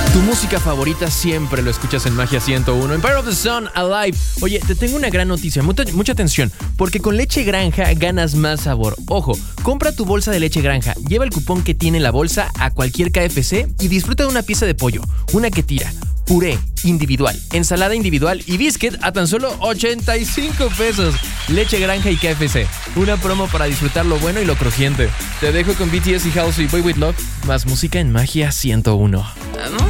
Tu música favorita siempre lo escuchas en Magia 101. Empire of the Sun, Alive. Oye, te tengo una gran noticia, mucha atención, porque con Leche Granja ganas más sabor. Ojo, compra tu bolsa de Leche Granja, lleva el cupón que tiene la bolsa a cualquier KFC y disfruta de una pieza de pollo, una que tira, puré individual, ensalada individual y biscuit a tan solo 85 pesos. Leche Granja y KFC. Una promo para disfrutar lo bueno y lo crujiente. Te dejo con BTS y Halsey, Boy With Love. Más música en Magia 101.